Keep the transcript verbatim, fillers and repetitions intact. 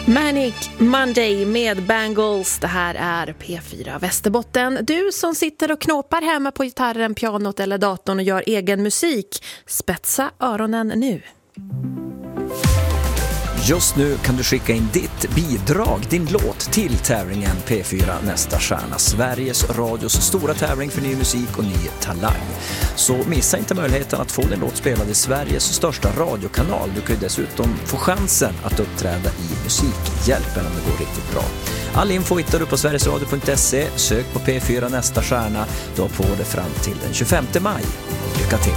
Manic Monday med Bangles. Det här är P fyra Västerbotten. Du som sitter och knåpar hemma på gitarren, pianot eller datorn och gör egen musik, spetsa öronen nu. Just nu kan du skicka in ditt bidrag, din låt till tävlingen P fyra Nästa stjärna, Sveriges radios stora tävling för ny musik och ny talang. Så missa inte möjligheten att få din låt spelad i Sveriges största radiokanal. Du kan ju dessutom få chansen att uppträda i Musikhjälpen om det går riktigt bra. All info hittar du på sverigesradio punkt se. Sök på P fyra Nästa stjärna. Du har på det fram till den tjugofemte maj. Lycka till!